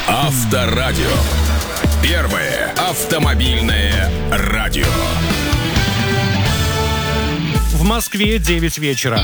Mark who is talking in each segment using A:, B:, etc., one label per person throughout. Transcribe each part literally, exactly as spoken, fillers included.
A: Авторадио. Первое автомобильное радио.
B: В Москве девять вечера.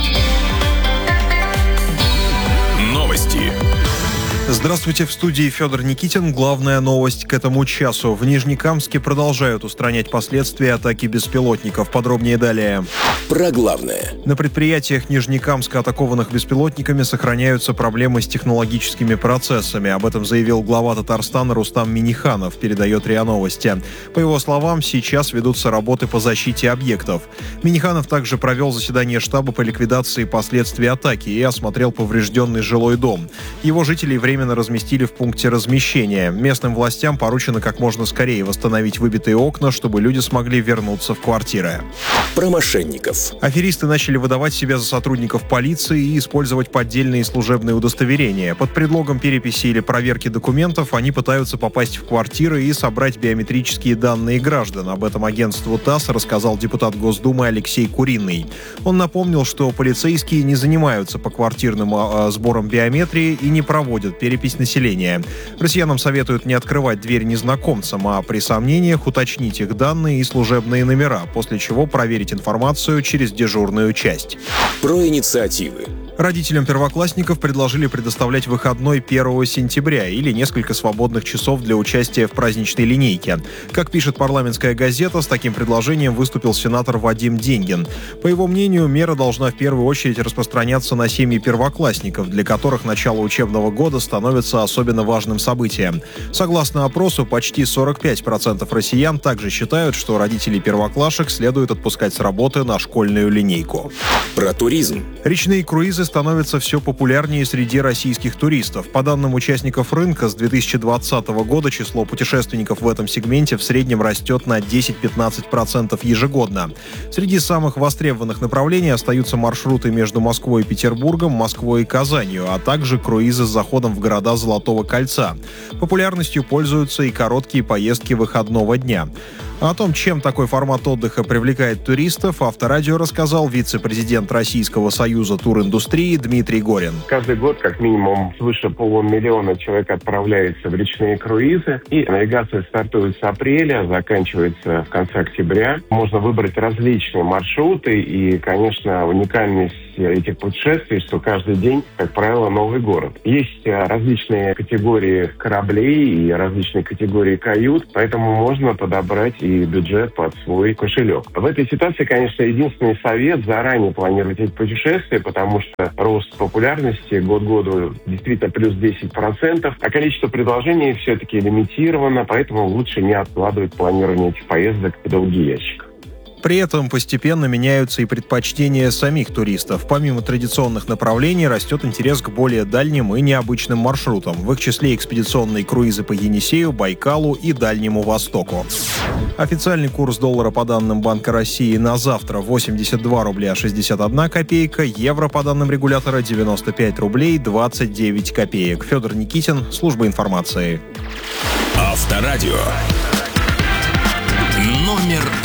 A: Новости.
C: Здравствуйте, в студии Федор Никитин. Главная новость к этому часу. В Нижнекамске продолжают устранять последствия атаки беспилотников. Подробнее далее.
A: Про главное.
C: На предприятиях Нижнекамска, атакованных беспилотниками, сохраняются проблемы с технологическими процессами. Об этом заявил глава Татарстана Рустам Минниханов, передает РИА Новости. По его словам, сейчас ведутся работы по защите объектов. Минниханов также провел заседание штаба по ликвидации последствий атаки и осмотрел поврежденный жилой дом. Его жителей временно разместили в пункте размещения. Местным властям поручено как можно скорее восстановить выбитые окна, чтобы люди смогли вернуться в квартиры.
A: Про мошенников.
C: Аферисты начали выдавать себя за сотрудников полиции и использовать поддельные служебные удостоверения. Под предлогом переписи или проверки документов они пытаются попасть в квартиры и собрать биометрические данные граждан. Об этом агентству ТАСС рассказал депутат Госдумы Алексей Куриный. Он напомнил, что полицейские не занимаются поквартирным а, сбором биометрии и не проводят перепись населения. Россиянам советуют не открывать дверь незнакомцам, а при сомнениях уточнить их данные и служебные номера, после чего проверить информацию через дежурную часть.
A: Про инициативы.
C: Родителям первоклассников предложили предоставлять выходной первого сентября или несколько свободных часов для участия в праздничной линейке. Как пишет парламентская газета, с таким предложением выступил сенатор Вадим Деньгин. По его мнению, мера должна в первую очередь распространяться на семьи первоклассников, для которых начало учебного года становится особенно важным событием. Согласно опросу, почти сорок пять процентов россиян также считают, что родителей первоклашек следует отпускать с работы на школьную линейку.
A: Про туризм.
C: Речные круизы становятся все популярнее среди российских туристов. По данным участников рынка, с две тысячи двадцатого года число путешественников в этом сегменте в среднем растет на десять-пятнадцать процентов ежегодно. Среди самых востребованных направлений остаются маршруты между Москвой и Петербургом, Москвой и Казанью, а также круизы с заходом в города Золотого кольца. Популярностью пользуются и короткие поездки выходного дня. О том, чем такой формат отдыха привлекает туристов, Авторадио рассказал вице-президент Российского союза туриндустрии Дмитрий Горин.
D: Каждый год как минимум свыше полумиллиона человек отправляется в речные круизы. И навигация стартует с апреля, заканчивается в конце октября. Можно выбрать различные маршруты и, конечно, уникальность этих путешествий, что каждый день, как правило, новый город. Есть различные категории кораблей и различные категории кают, поэтому можно подобрать и бюджет под свой кошелек. В этой ситуации, конечно, единственный совет — заранее планировать эти путешествия, потому что рост популярности год к году действительно плюс десять процентов, а количество предложений все-таки лимитировано, поэтому лучше не откладывать планирование этих поездок в долгий ящик.
C: При этом постепенно меняются и предпочтения самих туристов. Помимо традиционных направлений растет интерес к более дальним и необычным маршрутам. В их числе экспедиционные круизы по Енисею, Байкалу и Дальнему Востоку. Официальный курс доллара по данным Банка России на завтра восемьдесят два рубля шестьдесят одна копейка, евро по данным регулятора девяносто пять рублей двадцать девять копеек. Федор Никитин, служба информации.
A: Авторадио. Номер